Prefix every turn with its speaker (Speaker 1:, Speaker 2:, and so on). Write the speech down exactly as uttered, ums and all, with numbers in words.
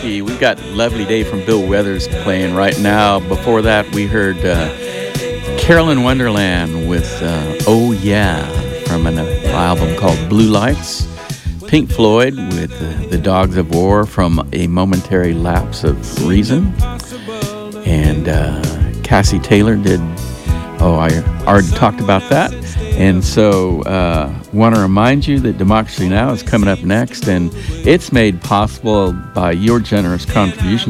Speaker 1: Whiskey. We've got Lovely Day from Bill Withers playing right now. Before that, we heard uh, Carolyn Wonderland with uh, Oh Yeah from an album called Blue Lights. Pink Floyd with uh, The Dogs of War from A Momentary Lapse of Reason. And uh, Cassie Taylor did, oh, I already talked about that. And so uh, want to remind you that Democracy Now! Is coming up next, and it's made possible by your generous contributions